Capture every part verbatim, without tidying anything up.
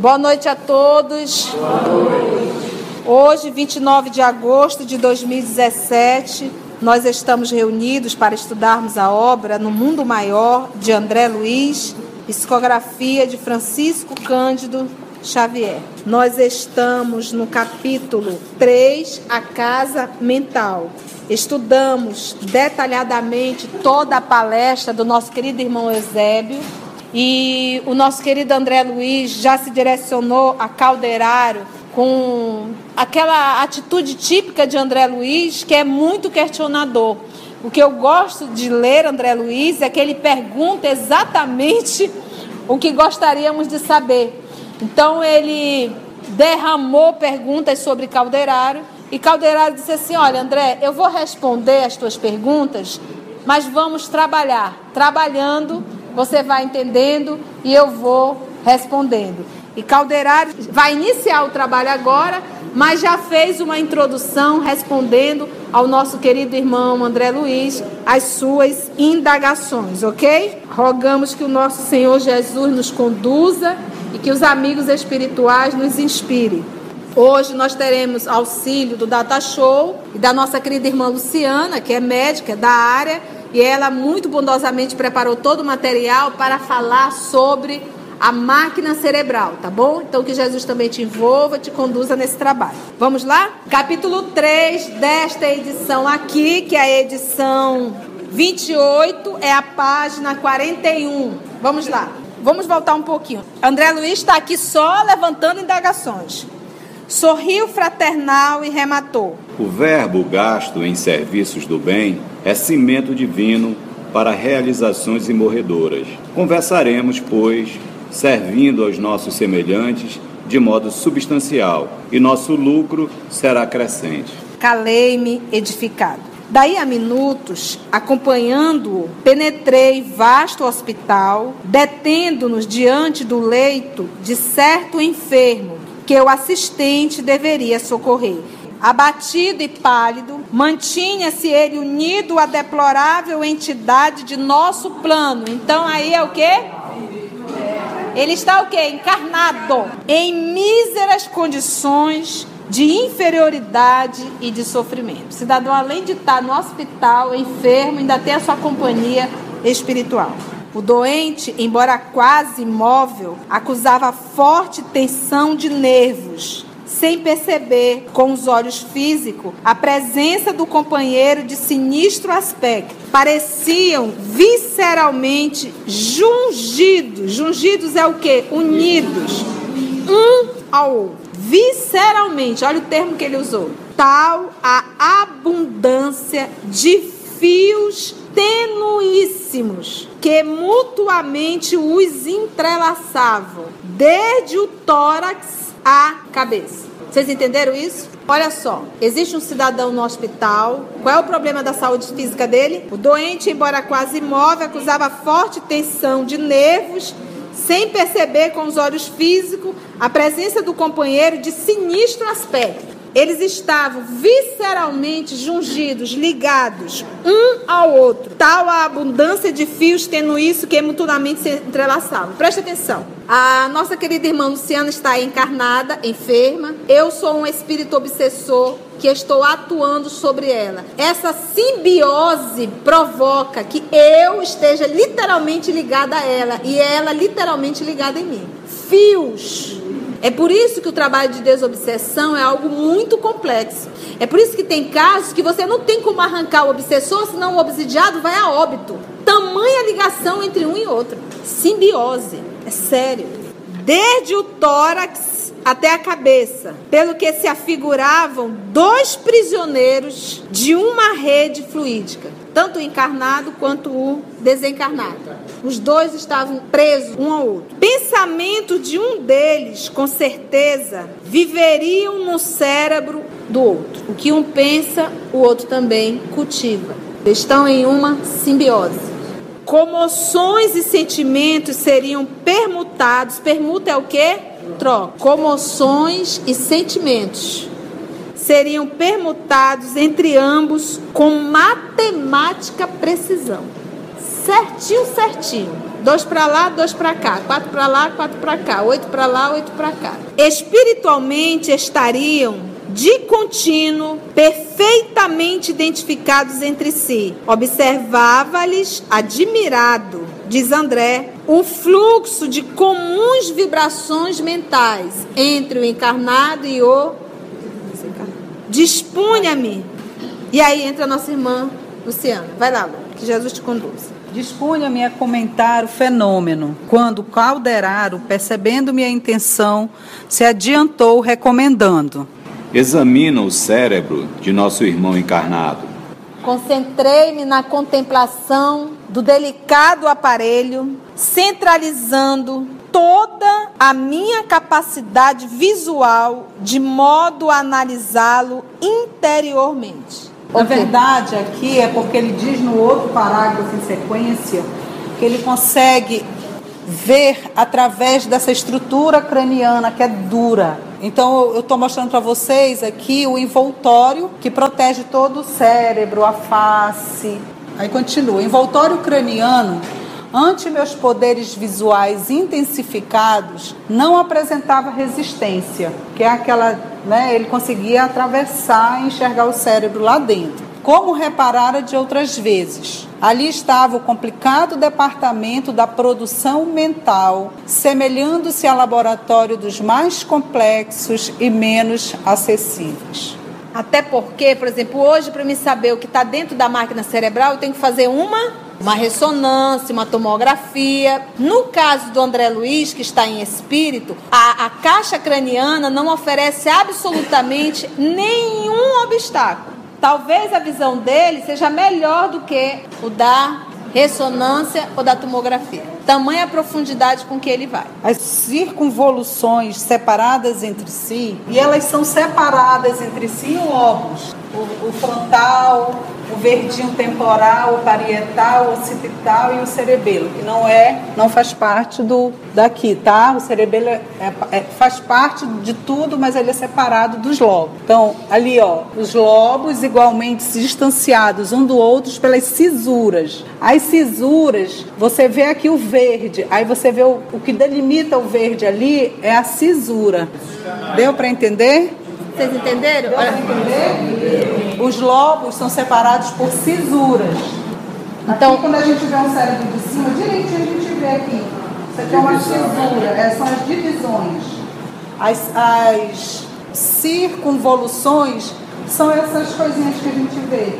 Boa noite a todos. Boa noite. Hoje, vinte e nove de agosto de dois mil e dezessete, nós estamos reunidos para estudarmos a obra No Mundo Maior, de André Luiz, psicografia de Francisco Cândido Xavier. Nós estamos no capítulo três, A Casa Mental. Estudamos detalhadamente toda a palestra do nosso querido irmão Eusébio, e o nosso querido André Luiz já se direcionou a Calderaro com aquela atitude típica de André Luiz, que é muito questionador. O que eu gosto de ler André Luiz é que ele pergunta exatamente o que gostaríamos de saber. Então ele derramou perguntas sobre Calderaro, e Calderaro disse assim: olha, André, eu vou responder as tuas perguntas, mas vamos trabalhar. Trabalhando, você vai entendendo e eu vou respondendo. E Calderaro vai iniciar o trabalho agora, mas já fez uma introdução respondendo ao nosso querido irmão André Luiz as suas indagações, ok? Rogamos que o nosso Senhor Jesus nos conduza e que os amigos espirituais nos inspirem. Hoje nós teremos auxílio do Data Show e da nossa querida irmã Luciana, que é médica da área, e ela muito bondosamente preparou todo o material para falar sobre a máquina cerebral, tá bom? Então que Jesus também te envolva, te conduza nesse trabalho. Vamos lá? Capítulo três desta edição aqui, que é a edição vinte e oito, é a página quarenta e um. Vamos lá. Vamos voltar um pouquinho. André Luiz está aqui só levantando indagações. Sorriu fraternal e rematou: O verbo gasto em serviços do bem é cimento divino para realizações imorredoras. Conversaremos, pois, servindo aos nossos semelhantes de modo substancial, e nosso lucro será crescente. Calei-me edificado. Daí a minutos, acompanhando-o, penetrei vasto hospital, detendo-nos diante do leito de certo enfermo que o assistente deveria socorrer. Abatido e pálido, mantinha-se ele unido à deplorável entidade de nosso plano. Então aí é o quê? Ele está o quê? Encarnado, em míseras condições de inferioridade e de sofrimento. O cidadão, além de estar no hospital, enfermo, ainda tem a sua companhia espiritual. O doente, embora quase imóvel, acusava forte tensão de nervos, sem perceber com os olhos físicos a presença do companheiro de sinistro aspecto. Pareciam visceralmente jungidos. Jungidos é o quê? Unidos, um ao outro. Visceralmente, olha o termo que ele usou. Tal a abundância de fios tenuíssimos que mutuamente os entrelaçavam, desde o tórax à cabeça. Vocês entenderam isso? Olha só, existe um cidadão no hospital. Qual é o problema da saúde física dele? O doente, embora quase imóvel, acusava forte tensão de nervos, sem perceber com os olhos físicos a presença do companheiro de sinistro aspecto. Eles estavam visceralmente jungidos, ligados um ao outro, tal a abundância de fios tenuíços que mutuamente se entrelaçavam. Preste atenção. A nossa querida irmã Luciana está encarnada, enferma. Eu sou um espírito obsessor que estou atuando sobre ela. Essa simbiose provoca que eu esteja literalmente ligada a ela e ela literalmente ligada em mim. Fios. É por isso que o trabalho de desobsessão é algo muito complexo. É por isso que tem casos que você não tem como arrancar o obsessor, senão o obsidiado vai a óbito. Tamanha ligação entre um e outro. Simbiose. É sério. Desde o tórax até a cabeça, pelo que se afiguravam dois prisioneiros de uma rede fluídica, tanto o encarnado quanto o desencarnado. Os dois estavam presos um ao outro. Pensamento de um deles, com certeza, viveriam no cérebro do outro. O que um pensa, o outro também cultiva. Estão em uma simbiose. Comoções e sentimentos seriam permutados. Permuta é o quê? Troca. Comoções e sentimentos seriam permutados entre ambos com matemática precisão. Certinho, certinho. Dois para lá, dois para cá. Quatro para lá, quatro para cá. Oito para lá, oito para cá. Espiritualmente estariam de contínuo, perfeitamente identificados entre si. Observava-lhes, admirado, diz André, o fluxo de comuns vibrações mentais entre o encarnado e o... Dispunha-me. E aí entra a nossa irmã Luciana. Vai lá, Lu, que Jesus te conduz. Dispunha-me a comentar o fenômeno, quando Calderaro, percebendo minha intenção, se adiantou recomendando: examina o cérebro de nosso irmão encarnado. Concentrei-me na contemplação do delicado aparelho, centralizando toda a minha capacidade visual de modo a analisá-lo interiormente. Na verdade, aqui é porque ele diz no outro parágrafo em sequência que ele consegue ver através dessa estrutura craniana que é dura. Então eu estou mostrando para vocês aqui o envoltório que protege todo o cérebro, a face. Aí continua, envoltório craniano, ante meus poderes visuais intensificados, não apresentava resistência, que é aquela, né, ele conseguia atravessar e enxergar o cérebro lá dentro. Como reparara de outras vezes, ali estava o complicado departamento da produção mental, semelhando-se ao laboratório dos mais complexos e menos acessíveis. Até porque, por exemplo, hoje, para me saber o que está dentro da máquina cerebral, eu tenho que fazer uma... uma ressonância, uma tomografia. No caso do André Luiz, que está em espírito, a, a caixa craniana não oferece absolutamente nenhum obstáculo. Talvez a visão dele seja melhor do que o da ressonância ou da tomografia. Tamanha a profundidade com que ele vai. As circunvoluções separadas entre si, e elas são separadas entre si em lobos. O, o frontal, o verdinho temporal, o parietal, o occipital e o cerebelo, que não é, não faz parte do daqui, tá? O cerebelo é, é, faz parte de tudo, mas ele é separado dos lobos. Então, ali, ó, os lobos igualmente distanciados um do outro pelas cisuras. As cisuras, você vê aqui o verde, aí você vê o, o que delimita o verde ali é a cisura. Deu para entender? Vocês entenderam? Deu para entender? Os lobos são separados por cisuras. Então, aqui, quando a gente vê um cérebro de cima, direitinho a gente vê aqui. Isso aqui é uma cisura, é, são as divisões. As, as circunvoluções são essas coisinhas que a gente vê.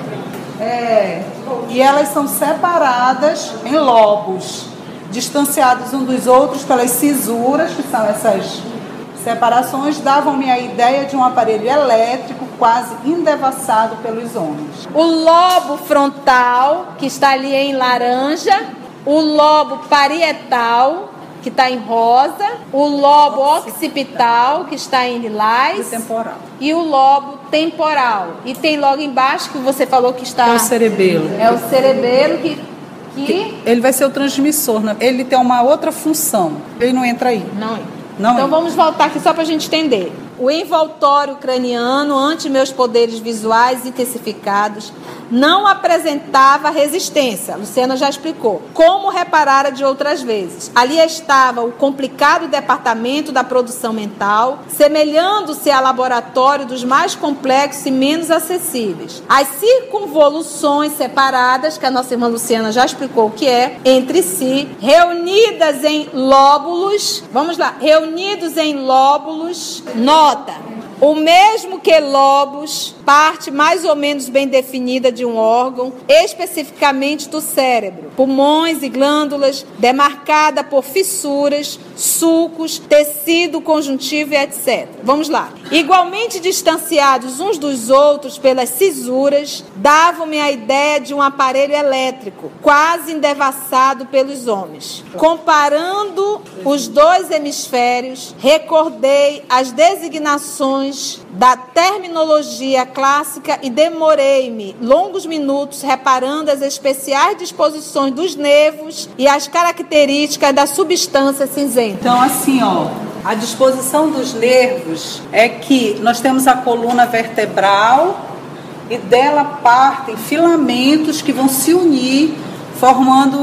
É, e elas são separadas em lobos, distanciados uns dos outros pelas cisuras, que são essas separações, davam-me a ideia de um aparelho elétrico quase indevassado pelos homens. O lobo frontal, que está ali em laranja, o lobo parietal, que está em rosa, o lobo occipital, que está em lilás, e temporal. E o lobo temporal. E tem logo embaixo que você falou que está... É o cerebelo. É o cerebelo que... que... Ele vai ser o transmissor, né? Ele tem uma outra função. Ele não entra aí. Não entra. Não então é. Vamos voltar aqui só para a gente entender. O envoltório craniano, ante meus poderes visuais intensificados, não apresentava resistência. A Luciana já explicou. Como reparara de outras vezes. Ali estava o complicado departamento da produção mental, semelhando-se ao laboratório dos mais complexos e menos acessíveis. As circunvoluções separadas, que a nossa irmã Luciana já explicou o que é, entre si, reunidas em lóbulos. Vamos lá. Reunidos em lóbulos. Nota. O mesmo que lobos, parte mais ou menos bem definida de um órgão, especificamente do cérebro, pulmões e glândulas, demarcada por fissuras, sulcos, tecido conjuntivo e etcétera. Vamos lá. Igualmente distanciados uns dos outros pelas cisuras, davam-me a ideia de um aparelho elétrico, quase endevassado pelos homens. Comparando os dois hemisférios, recordei as designações da terminologia clássica e demorei-me longos minutos reparando as especiais disposições dos nervos e as características da substância cinzenta. Então, assim, ó, a disposição dos nervos é que nós temos a coluna vertebral e dela partem filamentos que vão se unir formando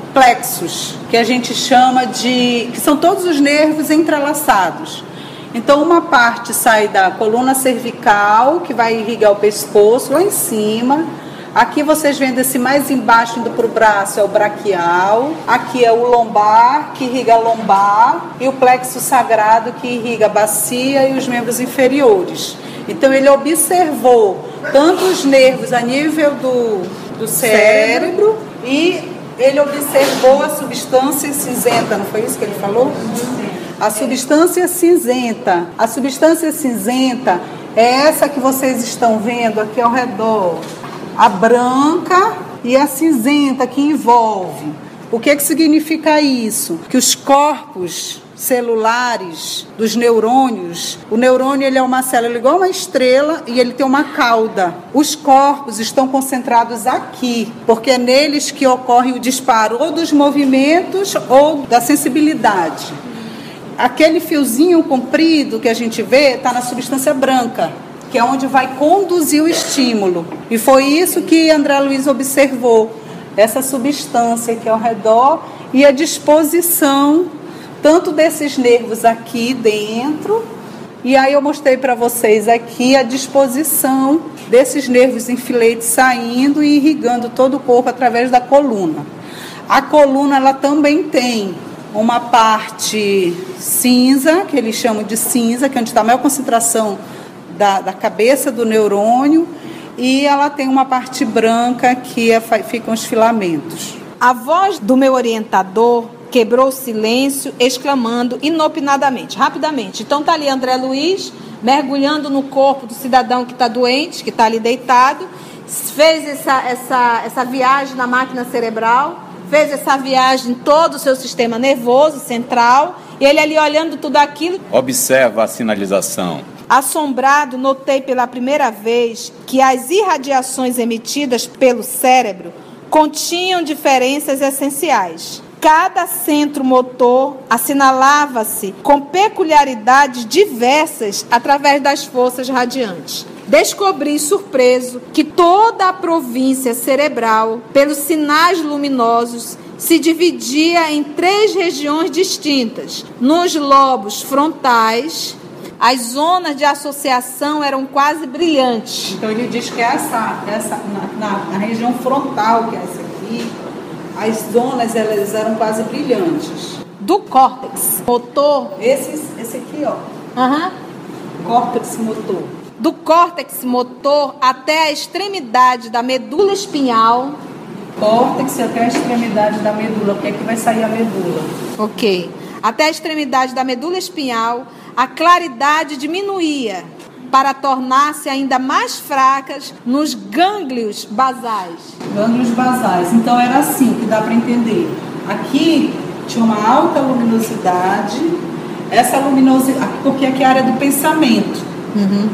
plexos, que a gente chama de... que são todos os nervos entrelaçados. Então, uma parte sai da coluna cervical, que vai irrigar o pescoço, lá em cima. Aqui vocês veem desse mais embaixo, indo para o braço, é o braquial. Aqui é o lombar, que irriga a lombar. E o plexo sagrado, que irriga a bacia e os membros inferiores. Então, ele observou tanto os nervos a nível do, do cérebro e ele observou a substância cinzenta, não foi isso que ele falou? A substância cinzenta. A substância cinzenta é essa que vocês estão vendo aqui ao redor. A branca e a cinzenta que envolve. O que que significa isso? Que os corpos celulares dos neurônios, o neurônio ele é uma célula igual uma estrela e ele tem uma cauda. Os corpos estão concentrados aqui, porque é neles que ocorre o disparo ou dos movimentos ou da sensibilidade. Aquele fiozinho comprido que a gente vê está na substância branca, que é onde vai conduzir o estímulo. E foi isso que André Luiz observou, essa substância aqui ao redor e a disposição tanto desses nervos aqui dentro, e aí eu mostrei para vocês aqui a disposição desses nervos em filete saindo e irrigando todo o corpo através da coluna. A coluna ela também tem uma parte cinza, que eles chamam de cinza, que é onde está a maior concentração da, da cabeça do neurônio, e ela tem uma parte branca que é, ficam os filamentos. A voz do meu orientador quebrou o silêncio, exclamando inopinadamente, rapidamente. Então está ali André Luiz, mergulhando no corpo do cidadão que está doente, que está ali deitado, fez essa, essa, essa viagem na máquina cerebral, fez essa viagem em todo o seu sistema nervoso central, e ele ali olhando tudo aquilo. Observa a sinalização. Assombrado, notei pela primeira vez que as irradiações emitidas pelo cérebro continham diferenças essenciais. Cada centro motor assinalava-se com peculiaridades diversas através das forças radiantes. Descobri, surpreso, que toda a província cerebral, pelos sinais luminosos, se dividia em três regiões distintas. Nos lobos frontais, as zonas de associação eram quase brilhantes. Então ele diz que essa, essa na, na, na região frontal, que é essa aqui, as zonas elas eram quase brilhantes. Do córtex motor, esse, esse aqui, ó. Uhum. Córtex motor. Do córtex motor até a extremidade da medula espinhal. Córtex até a extremidade da medula, porque aqui vai sair a medula. Ok. Até a extremidade da medula espinhal, a claridade diminuía para tornar-se ainda mais fracas nos gânglios basais. Gânglios basais. Então era assim que dá para entender. Aqui tinha uma alta luminosidade, essa luminosidade, porque aqui é a área do pensamento. Uhum.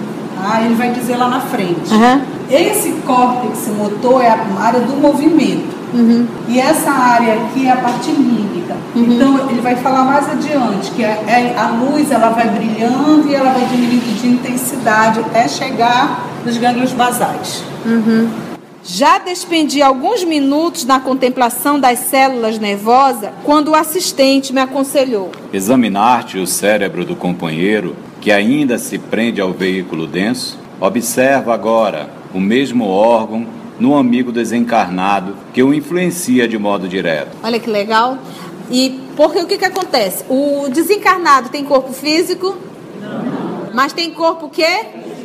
Ah, ele vai dizer lá na frente. Uhum. Esse córtex motor é a área do movimento. Uhum. E essa área aqui é a parte límbica. Uhum. Então ele vai falar mais adiante que é, é, a luz ela vai brilhando e ela vai diminuindo de intensidade até chegar nos gânglios basais. Uhum. Já despendi alguns minutos na contemplação das células nervosas quando o assistente me aconselhou: examinar-te o cérebro do companheiro que ainda se prende ao veículo denso. Observa agora o mesmo órgão no amigo desencarnado que o influencia de modo direto. Olha que legal. E porque o que, que acontece? O desencarnado tem corpo físico? Não. Mas tem corpo o quê?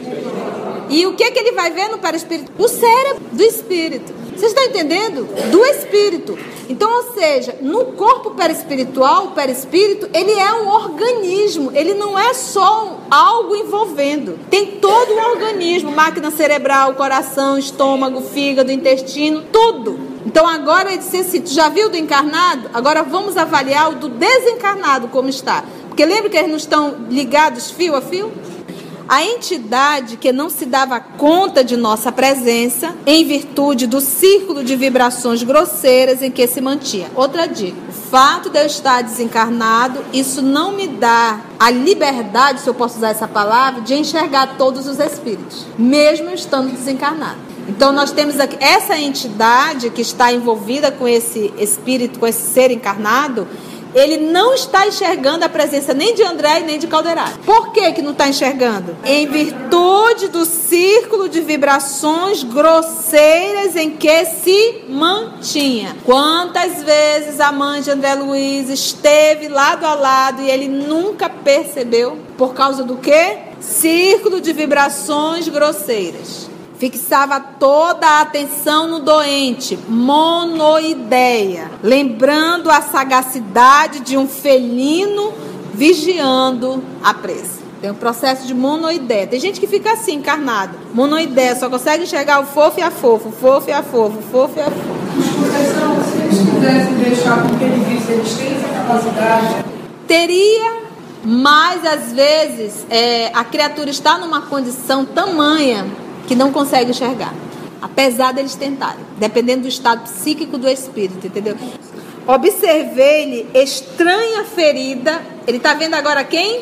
E o que, que ele vai ver no perispírito? O cérebro do espírito. Vocês estão entendendo? Do espírito. Então, ou seja, no corpo perispiritual, o perispírito, ele é um organismo. Ele não é só algo envolvendo. Tem todo o organismo, máquina cerebral, coração, estômago, fígado, intestino, tudo. Então agora ele disse assim, tu já viu do encarnado? Agora vamos avaliar o do desencarnado como está. Porque lembra que eles não estão ligados fio a fio? A entidade que não se dava conta de nossa presença em virtude do círculo de vibrações grosseiras em que se mantinha. Outra dica, o fato de eu estar desencarnado, isso não me dá a liberdade, se eu posso usar essa palavra, de enxergar todos os espíritos, mesmo eu estando desencarnado. Então nós temos aqui essa entidade que está envolvida com esse espírito, com esse ser encarnado. Ele não está enxergando a presença nem de André nem de Calderaro. Por que que não está enxergando? Em virtude do círculo de vibrações grosseiras em que se mantinha. Quantas vezes a mãe de André Luiz esteve lado a lado e ele nunca percebeu? Por causa do quê? Círculo de vibrações grosseiras. Fixava toda a atenção no doente, monoideia, lembrando a sagacidade de um felino vigiando a presa. Tem um processo de monoideia. Tem gente que fica assim, encarnado. Monoideia, só consegue enxergar o fofo e a fofo, o fofo e a fofo, o fofo e a fofo. Professor, se eles pudessem deixar com que ele visse, eles têm essa capacidade? Teria, mas às vezes é, a criatura está numa condição tamanha que não consegue enxergar, apesar deles tentarem, dependendo do estado psíquico do espírito, entendeu? Observei-lhe estranha ferida. Ele está vendo agora quem?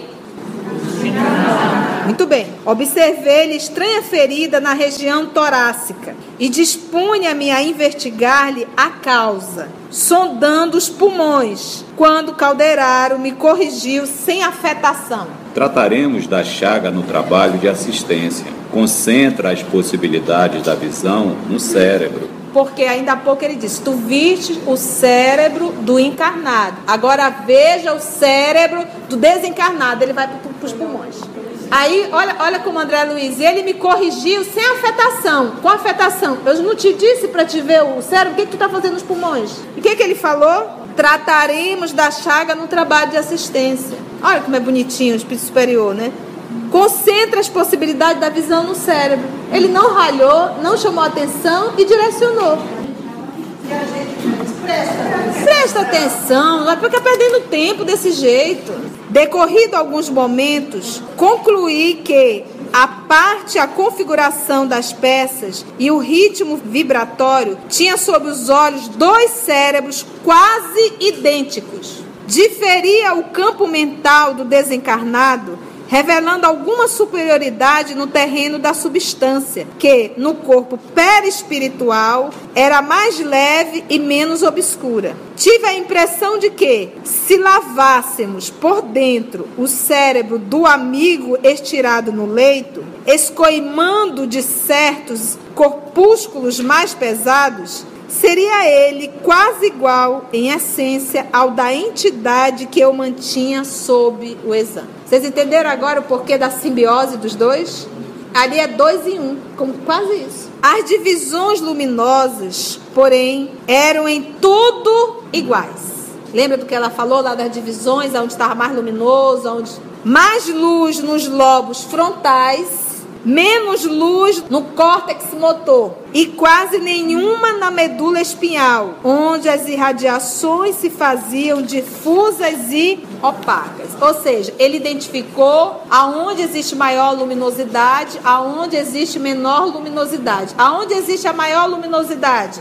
Muito bem. Observei-lhe estranha ferida na região torácica e dispunha-me a investigar-lhe a causa, sondando os pulmões, quando Calderaro me corrigiu sem afetação. Trataremos da chaga no trabalho de assistência. Concentra as possibilidades da visão no cérebro. Porque ainda há pouco ele disse, tu viste o cérebro do encarnado, agora veja o cérebro do desencarnado. Ele vai para os pulmões. Aí, olha, olha como André Luiz, ele me corrigiu sem afetação. Com afetação, eu não te disse para te ver o cérebro, o que, que tu está fazendo nos pulmões? E o que, que ele falou? Trataremos da chaga no trabalho de assistência. Olha como é bonitinho o espírito superior, né? Concentra as possibilidades da visão no cérebro. Ele não ralhou, não chamou atenção e direcionou. E a gente presta, Presta atenção, não vai ficar perdendo tempo desse jeito. Decorrido alguns momentos, concluí que a parte, a configuração das peças e o ritmo vibratório tinha sob os olhos dois cérebros quase idênticos. Diferia o campo mental do desencarnado, revelando alguma superioridade no terreno da substância, que, no corpo perispiritual, era mais leve e menos obscura. Tive a impressão de que, se lavássemos por dentro o cérebro do amigo estirado no leito, escoimando de certos corpúsculos mais pesados, seria ele quase igual, em essência, ao da entidade que eu mantinha sob o exame. Vocês entenderam agora o porquê da simbiose dos dois? Ali é dois em um, como quase isso. As divisões luminosas, porém, eram em tudo iguais. Lembra do que ela falou lá das divisões, onde estava mais luminoso, onde mais luz nos lobos frontais, menos luz no córtex motor e quase nenhuma na medula espinhal, onde as irradiações se faziam difusas e opacas. Ou seja, ele identificou aonde existe maior luminosidade, aonde existe menor luminosidade. Aonde existe a maior luminosidade?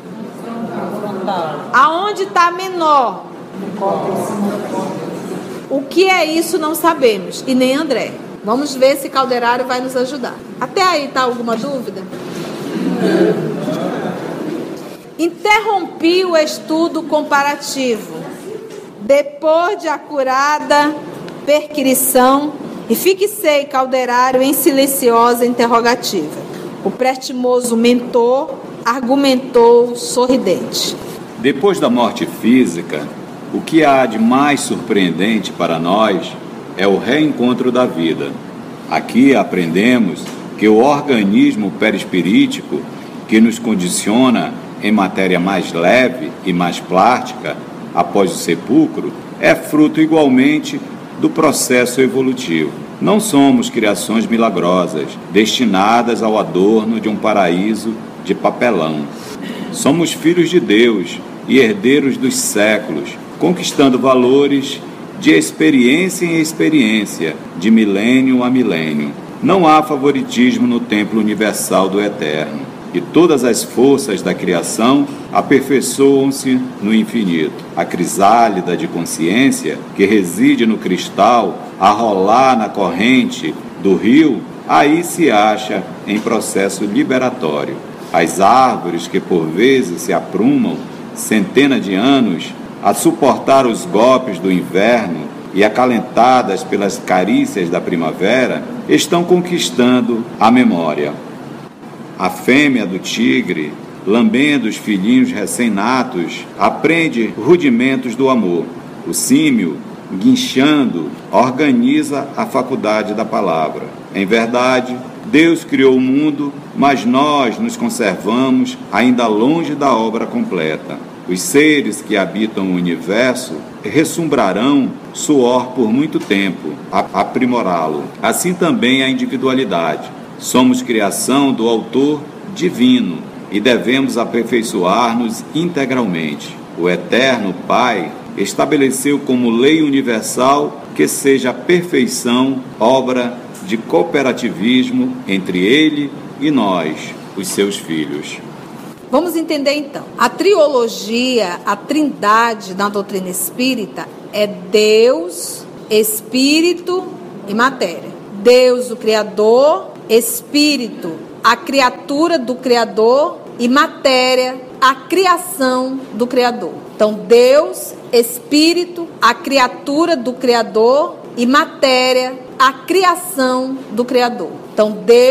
Aonde está menor? O que é isso não sabemos, e nem André. Vamos ver se Calderaro vai nos ajudar. Até aí está alguma dúvida? Interrompi o estudo comparativo, depois de acurada perquirição, e fixei Calderaro em silenciosa interrogativa. O prestimoso mentor argumentou sorridente. Depois da morte física, o que há de mais surpreendente para nós é o reencontro da vida. Aqui aprendemos que o organismo perispirítico, que nos condiciona em matéria mais leve e mais plástica após o sepulcro, é fruto igualmente do processo evolutivo. Não somos criações milagrosas, destinadas ao adorno de um paraíso de papelão. Somos filhos de Deus e herdeiros dos séculos, conquistando valores de experiência em experiência, de milênio a milênio. Não há favoritismo no templo universal do Eterno, e todas as forças da criação aperfeiçoam-se no infinito. A crisálida de consciência, que reside no cristal, a rolar na corrente do rio, aí se acha em processo liberatório. As árvores que por vezes se aprumam centenas de anos a suportar os golpes do inverno e acalentadas pelas carícias da primavera, estão conquistando a memória. A fêmea do tigre, lambendo os filhinhos recém-natos, aprende rudimentos do amor. O símio, guinchando, organiza a faculdade da palavra. Em verdade, Deus criou o mundo, mas nós nos conservamos ainda longe da obra completa. Os seres que habitam o universo ressumbrarão suor por muito tempo, a aprimorá-lo. Assim também a individualidade. Somos criação do Autor divino e devemos aperfeiçoar-nos integralmente. O Eterno Pai estabeleceu como lei universal que seja a perfeição obra de cooperativismo entre Ele e nós, os seus filhos. Vamos entender então. A triologia, a trindade na doutrina espírita é Deus, Espírito e matéria. Deus, o Criador, Espírito, a criatura do Criador e matéria, a criação do Criador. Então, Deus, Espírito, a criatura do Criador e matéria, a criação do Criador. Então, Deus